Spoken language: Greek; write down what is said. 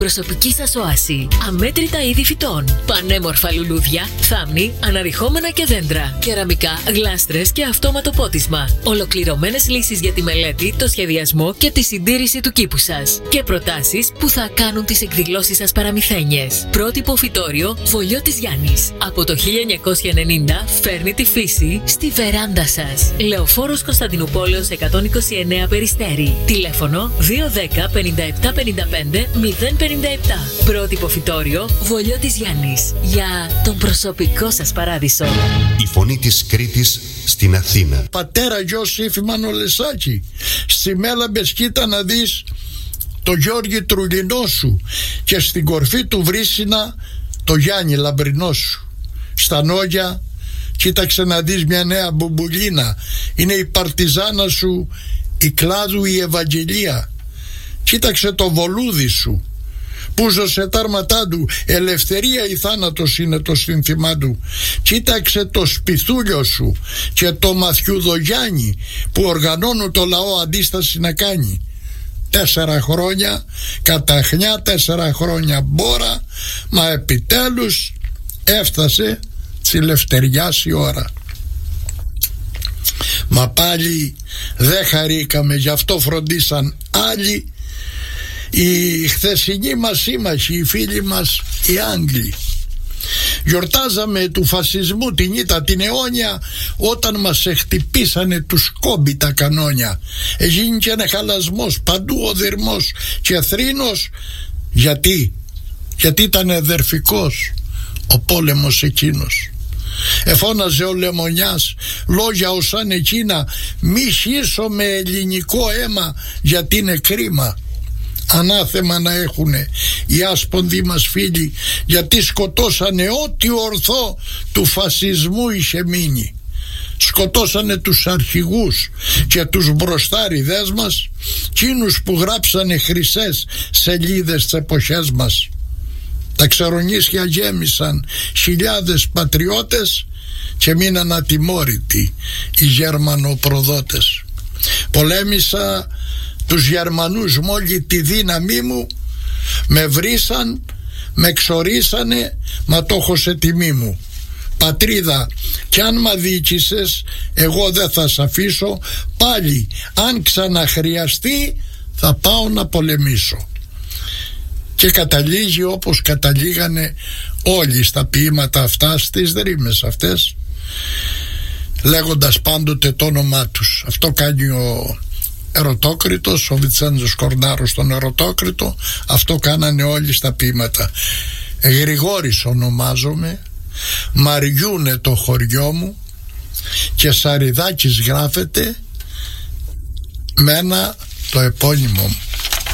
Προσωπική σας οάση. Αμέτρητα είδη φυτών. Πανέμορφα λουλούδια, θάμνη, αναρριχόμενα και δέντρα. Κεραμικά, γλάστρες και αυτόματο πότισμα. Ολοκληρωμένες λύσεις για τη μελέτη, το σχεδιασμό και τη συντήρηση του κήπου σας. Και προτάσεις που θα κάνουν τις εκδηλώσεις σας παραμυθένιες. Πρότυπο φυτόριο Βολιώτης Γιάννης. Από το 1990 φέρνει τη φύση στη βεράντα σας. Λεωφόρος Κωνσταντινουπόλεως 129 Περιστέρι. Τηλέφωνο 210 57 55 057. Πρότυπο φυτόριο Βολιώτης Γιάννης. Για τον προσωπικό σας παράδεισο. Η φωνή της Κρήτης στην Αθήνα. Πατέρα Γιώσιφ Μανολεσάκη, στη Μέλαμπες κοίτα να δεις το Γιώργη Τρουλινό σου και στην κορφή του Βρύσινα το Γιάννη Λαμπρινό σου. Στα Νόγια κοίταξε να δεις μια νέα μπουμπουλίνα, είναι η παρτιζάνα σου η Κλάδου η Ευαγγελία. Κοίταξε το Βολούδι σου που ζωσε τα άρματά του, ελευθερία ή θάνατος είναι το σύνθημά του. Κοίταξε το Σπιθούλιο σου και το Μαθιουδογιάννη που οργανώνουν το λαό αντίσταση να κάνει. 4 χρόνια καταχνιά, 4 χρόνια μπόρα, μα επιτέλους έφτασε της ελευθεριάς η ώρα. Μα πάλι δεν χαρήκαμε, γι' αυτό φροντίσαν άλλοι, οι χθεσινοί μας σύμμαχοι, οι φίλοι μας οι Άγγλοι. Γιορτάζαμε του φασισμού την ήττα την αιώνια όταν μας εχτυπήσανε τους κόμπι τα κανόνια. Έγινε και ένα χαλασμός, παντού ο δερμός και θρήνος. Γιατί ήταν εδερφικός ο πόλεμος εκείνος. Εφώναζε ο Λεμονιάς λόγια ως σαν εκείνα, μη χύσω με ελληνικό αίμα γιατί είναι κρίμα. Ανάθεμα να έχουνε οι άσπονδοι μας φίλοι, γιατί σκοτώσανε ό,τι ορθό του φασισμού είχε μείνει. Σκοτώσανε τους αρχηγούς και τους μπροστάριδες μας, εκείνους που γράψανε χρυσές σελίδες τις εποχές μας. Τα ξερονίσια γέμισαν χιλιάδες πατριώτες και μείναν ατιμόρυτοι οι Γερμανοπροδότες. Πολέμησα τους Γερμανούς με όλη τη δύναμή μου, με βρίσαν, με ξορίσανε, μα το έχω σε τιμή μου. Πατρίδα, κι αν μ' αδίκησες, εγώ δεν θα σ' αφήσω, πάλι αν ξαναχρειαστεί θα πάω να πολεμήσω. Και καταλήγει όπως καταλήγανε όλοι στα ποίηματα αυτά, στις ρήμες αυτές, λέγοντας πάντοτε το όνομά τους. Αυτό κάνει ο Ερωτόκριτος, ο Βιτσέντζος Κορνάρος στον Ερωτόκριτο, αυτό κάνανε όλοι στα ποίηματα. Γρηγόρης ονομάζομαι, Μαριούνε το χωριό μου και Σαριδάκης γράφεται με ένα το επώνυμο μου.